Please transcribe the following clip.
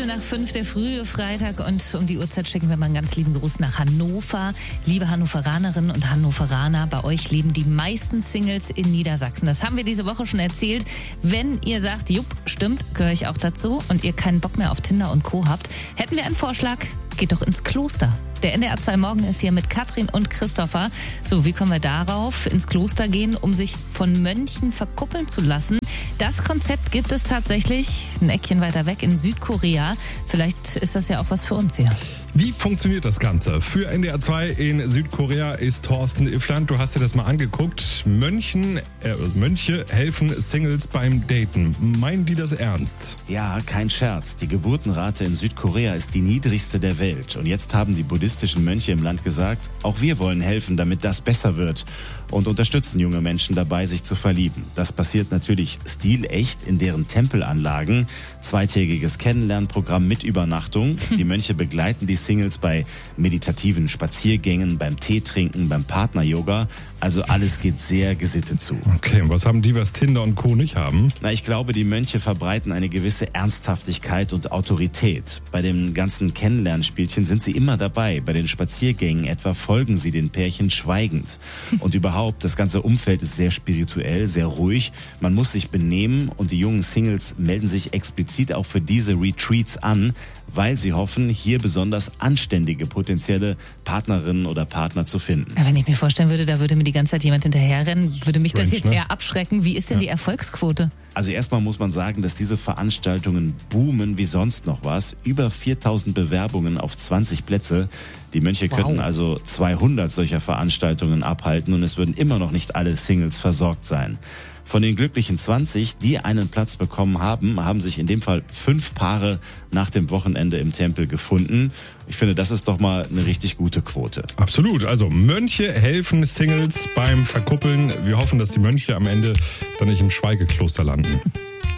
nach 5, der frühe Freitag, und um die Uhrzeit schicken wir mal einen ganz lieben Gruß nach Hannover. Liebe Hannoveranerinnen und Hannoveraner, bei euch leben die meisten Singles in Niedersachsen. Das haben wir diese Woche schon erzählt. Wenn ihr sagt, jupp, stimmt, gehöre ich auch dazu, und ihr keinen Bock mehr auf Tinder und Co. habt, hätten wir einen Vorschlag. Geht doch ins Kloster. Der NDR 2 Morgen ist hier mit Katrin und Christopher. So, wie kommen wir darauf? Ins Kloster gehen, um sich von Mönchen verkuppeln zu lassen. Das Konzept gibt es tatsächlich ein Eckchen weiter weg in Südkorea. Vielleicht ist das ja auch was für uns hier. Wie funktioniert das Ganze? Für NDR 2 in Südkorea ist Thorsten Iffland. Du hast dir das mal angeguckt. Mönche helfen Singles beim Daten. Meinen die das ernst? Ja, kein Scherz. Die Geburtenrate in Südkorea ist die niedrigste der Welt. Und jetzt haben die buddhistischen Mönche im Land gesagt, auch wir wollen helfen, damit das besser wird. Und unterstützen junge Menschen dabei, sich zu verlieben. Das passiert natürlich stilecht in deren Tempelanlagen. 2-tägiges Kennenlernprogramm mit Übernachtung. Die Mönche begleiten die Singles bei meditativen Spaziergängen, beim Teetrinken, beim Partner-Yoga. Also alles geht sehr gesittet zu. Okay, und was haben die, was Tinder und Co. nicht haben? Ich glaube, die Mönche verbreiten eine gewisse Ernsthaftigkeit und Autorität. Bei den ganzen Kennenlernspielchen sind sie immer dabei. Bei den Spaziergängen etwa folgen sie den Pärchen schweigend. Und überhaupt, das ganze Umfeld ist sehr spirituell, sehr ruhig. Man muss sich benehmen, und die jungen Singles melden sich explizit auch für diese Retreats an, weil sie hoffen, hier besonders anständige potenzielle Partnerinnen oder Partner zu finden. Ja, wenn ich mir vorstellen würde, da würde mir die ganze Zeit jemand hinterherrennen, würde mich das jetzt ne? eher abschrecken. Wie ist denn die Erfolgsquote? Also erstmal muss man sagen, dass diese Veranstaltungen boomen wie sonst noch was. Über 4000 Bewerbungen auf 20 Plätze. Die Mönche könnten also 200 solcher Veranstaltungen abhalten, und es würden immer noch nicht alle Singles versorgt sein. Von den glücklichen 20, die einen Platz bekommen haben, haben sich in dem Fall 5 Paare nach dem Wochenende im Tempel gefunden. Ich finde, das ist doch mal eine richtig gute Quote. Absolut. Also Mönche helfen Singles beim Verkuppeln. Wir hoffen, dass die Mönche am Ende dann nicht im Schweigekloster landen.